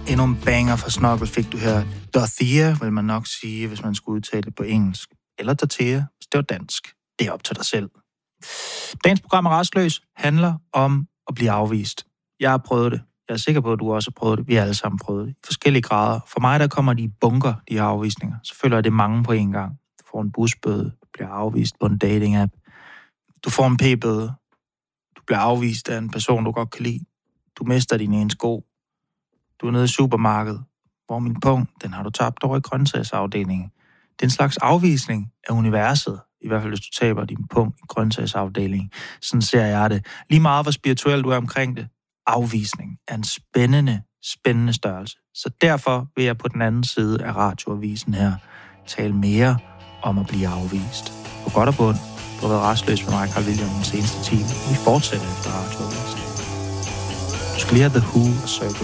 Endnu en banger fra Snokkel fik du her. Dorothea, vil man nok sige, hvis man skulle udtale det på engelsk. Eller Dorothea, hvis det var dansk. Det er op til dig selv. Dagens program er Rastløs handler om at blive afvist. Jeg har prøvet det. Jeg er sikker på, at du også har prøvet det. Vi har alle sammen prøvet det. I forskellige grader. For mig, der kommer de i bunker, de her afvisninger. Så føler jeg, det er mange på en gang. Du får en busbøde. Du bliver afvist på en dating-app. Du får en p-bøde. Du bliver afvist af en person, du godt kan lide. Du mister din ene sko. Du er nede i supermarkedet. Hvor min punkt, den har du tabt over i grøntsagsafdelingen. Det er en slags afvisning af universet. I hvert fald, hvis du taber din punkt i grøntsagsafdelingen. Sådan ser jeg det. Lige meget, hvor spirituel du er omkring det. Afvisning er en spændende størrelse. Så derfor vil jeg på den anden side af radioavisen her tale mere om at blive afvist. På godt og bund. Du har været rastløs med mig, Carl William, den seneste time. Vi fortsætter efter radioavisen. Du skal lige have The Who og Circle